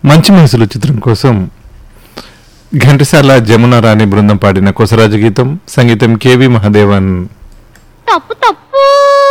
మంచి మనసులు చిత్రం కోసం ఘంటసాల జమున రాణి బృందం పాడిన కొసరాజు గీతం, సంగీతం కేవి మహాదేవన్. తప్పు తప్పు